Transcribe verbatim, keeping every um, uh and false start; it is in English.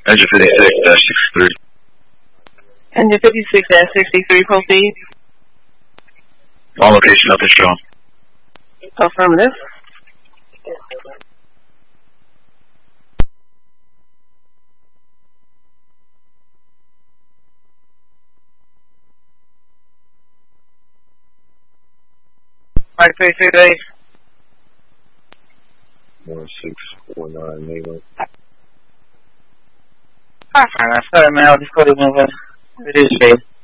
Engine fifty-six dash sixty-three. Engine fifty-six dash sixty-three, proceed. On location, nothing shown. Affirmative. Mike three three base. one six four nine Nemo. Alright, sorry man, I'll just go to move on. It is base.